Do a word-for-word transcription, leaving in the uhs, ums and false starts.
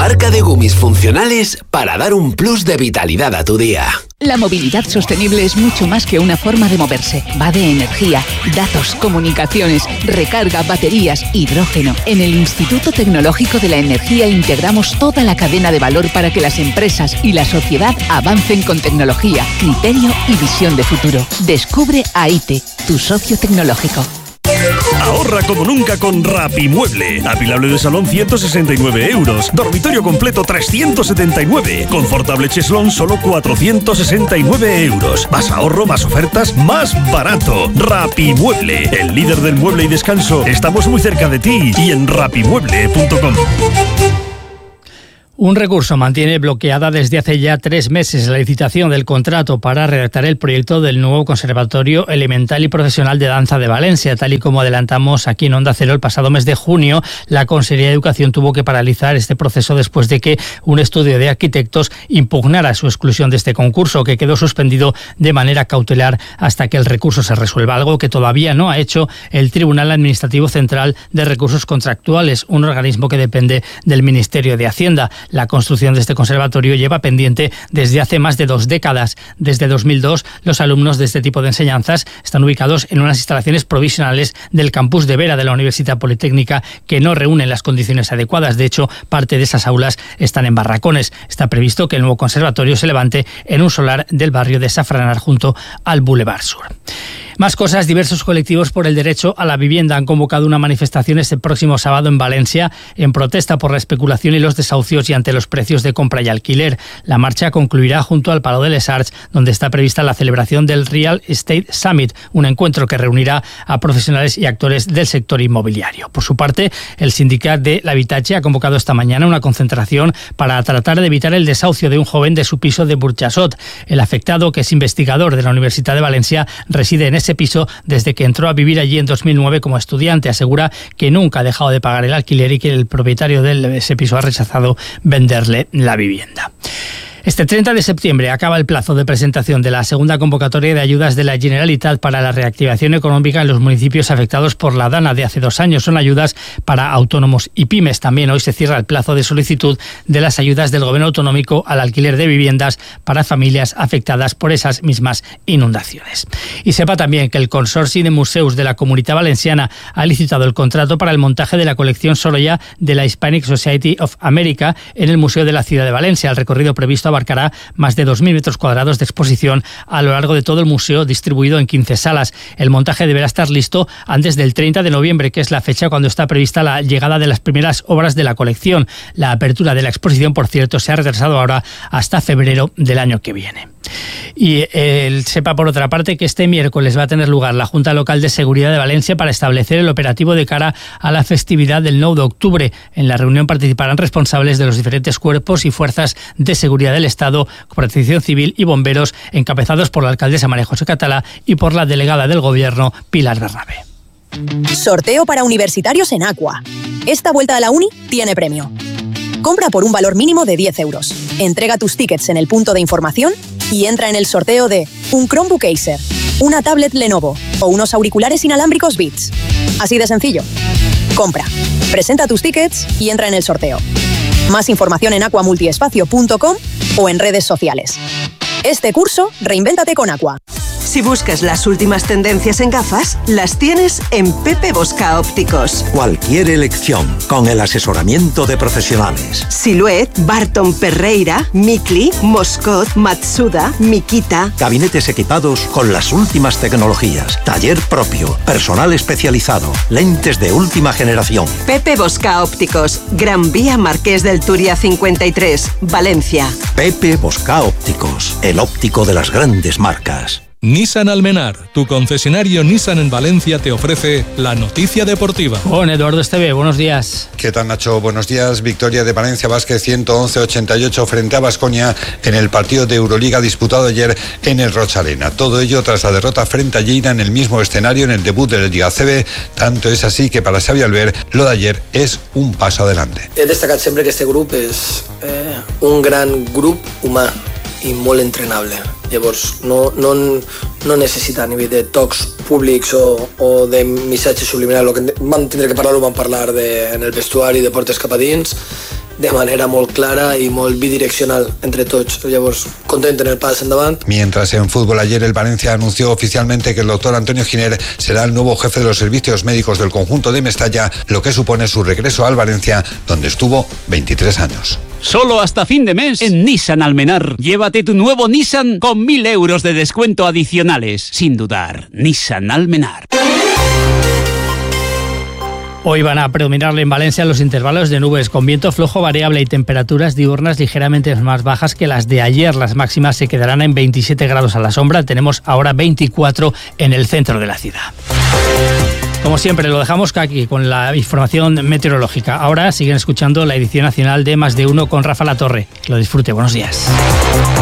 marca de gumis funcionales para dar un plus de vitalidad a tu día. La movilidad sostenible es mucho más que una forma de moverse. Va de energía, datos, comunicaciones, recarga, baterías, hidrógeno. En el Instituto Tecnológico de la Energía integramos toda la cadena de valor para que las empresas y la sociedad avancen con tecnología, criterio y visión de futuro. Descubre A I T, tu socio tecnológico. Ahorra como nunca con Rapimueble. Apilable de salón ciento sesenta y nueve euros. Dormitorio completo trescientos setenta y nueve. Confortable cheslón solo cuatrocientos sesenta y nueve euros. Más ahorro, más ofertas, más barato. Rapimueble, el líder del mueble y descanso. Estamos muy cerca de ti y en rapimueble punto com. Un recurso mantiene bloqueada desde hace ya tres meses la licitación del contrato para redactar el proyecto del nuevo Conservatorio Elemental y Profesional de Danza de Valencia. Tal y como adelantamos aquí en Onda Cero el pasado mes de junio, la Consellería de Educación tuvo que paralizar este proceso después de que un estudio de arquitectos impugnara su exclusión de este concurso, que quedó suspendido de manera cautelar hasta que el recurso se resuelva, algo que todavía no ha hecho el Tribunal Administrativo Central de Recursos Contractuales, un organismo que depende del Ministerio de Hacienda. La construcción de este conservatorio lleva pendiente desde hace más de dos décadas. Desde dos mil dos, los alumnos de este tipo de enseñanzas están ubicados en unas instalaciones provisionales del campus de Vera de la Universidad Politécnica que no reúnen las condiciones adecuadas. De hecho, parte de esas aulas están en barracones. Está previsto que el nuevo conservatorio se levante en un solar del barrio de Safranar junto al Boulevard Sur. Más cosas, diversos colectivos por el derecho a la vivienda han convocado una manifestación este próximo sábado en Valencia en protesta por la especulación y los desahucios y ante los precios de compra y alquiler. La marcha concluirá junto al Palau de les Arts, donde está prevista la celebración del Real Estate Summit, un encuentro que reunirá a profesionales y actores del sector inmobiliario. Por su parte, el Sindicat de l'Habitatge ha convocado esta mañana una concentración para tratar de evitar el desahucio de un joven de su piso de Burjassot. El afectado, que es investigador de la Universidad de Valencia, reside en ese piso desde que entró a vivir allí en dos mil nueve como estudiante. Asegura que nunca ha dejado de pagar el alquiler y que el propietario de ese piso ha rechazado venderle la vivienda. Este treinta de septiembre acaba el plazo de presentación de la segunda convocatoria de ayudas de la Generalitat para la reactivación económica en los municipios afectados por la Dana de hace dos años. Son ayudas para autónomos y pymes. También hoy se cierra el plazo de solicitud de las ayudas del Gobierno autonómico al alquiler de viviendas para familias afectadas por esas mismas inundaciones. Y sepa también que el Consorci de Museus de la Comunitat Valenciana ha licitado el contrato para el montaje de la colección Sorolla de la Hispanic Society of America en el Museo de la Ciudad de Valencia. El recorrido previsto abarcará más de dos mil metros cuadrados de exposición a lo largo de todo el museo, distribuido en quince salas. El montaje deberá estar listo antes del treinta de noviembre, que es la fecha cuando está prevista la llegada de las primeras obras de la colección. La apertura de la exposición, por cierto, se ha retrasado ahora hasta febrero del año que viene. Y él sepa, por otra parte, que este miércoles va a tener lugar la Junta Local de Seguridad de Valencia para establecer el operativo de cara a la festividad del nueve de octubre. En la reunión participarán responsables de los diferentes cuerpos y fuerzas de seguridad del Estado, Protección Civil y bomberos, encabezados por la alcaldesa María José Catalá y por la delegada del Gobierno, Pilar Bernabé. Sorteo para universitarios en Aqua. Esta vuelta a la uni tiene premio. Compra por un valor mínimo de diez euros. Entrega tus tickets en el punto de información y entra en el sorteo de un Chromebook Acer, una tablet Lenovo o unos auriculares inalámbricos Beats. Así de sencillo. Compra, presenta tus tickets y entra en el sorteo. Más información en aqua multiespacio punto com o en redes sociales. Este curso, reinvéntate con Aqua. Si buscas las últimas tendencias en gafas, las tienes en Pepe Bosca Ópticos. Cualquier elección, con el asesoramiento de profesionales. Silhouette, Barton Perreira, Mikli, Moscot, Matsuda, Mikita. Gabinetes equipados con las últimas tecnologías. Taller propio, personal especializado, lentes de última generación. Pepe Bosca Ópticos, Gran Vía Marqués del Turia cincuenta y tres, Valencia. Pepe Bosca Ópticos, el óptico de las grandes marcas. Nissan Almenar, tu concesionario Nissan en Valencia, te ofrece la noticia deportiva. Con Eduardo Esteve, buenos días. ¿Qué tal, Nacho? Buenos días. Victoria de Valencia Basket ciento once a ochenta y ocho frente a Baskonia en el partido de Euroliga disputado ayer en el Rocha Arena. Todo ello tras la derrota frente a Lleida en el mismo escenario en el debut de la Liga C B. Tanto es así que para Xavi Albert lo de ayer es un paso adelante. He destacat sempre que este grup és eh, un gran grup humà i molt entrenable. Llavors, no, no, no necessita a nivell de tocs públics o, o de missatges subliminals. El que vam tindre que parlar ho vam parlar de, en el vestuari de portes cap a dins. de manera molt clara i molt bidireccional entre tots. Llavors, content en el pas endavant. Mientras en fútbol ayer el Valencia anunció oficialmente que el doctor Antonio Giner será el nuevo jefe de los servicios médicos del conjunto de Mestalla, lo que supone su regreso al Valencia, donde estuvo veintitrés años. Solo hasta fin de mes en Nissan Almenar. Llévate tu nuevo Nissan con mil euros de descuento adicionales. Sin dudar, Nissan Almenar. Hoy van a predominar en Valencia los intervalos de nubes con viento flojo variable y temperaturas diurnas ligeramente más bajas que las de ayer. Las máximas se quedarán en veintisiete grados a la sombra. Tenemos ahora veinticuatro en el centro de la ciudad. Como siempre, lo dejamos aquí con la información meteorológica. Ahora siguen escuchando la edición nacional de Más de Uno con Rafa Latorre. Que lo disfrute. Buenos días.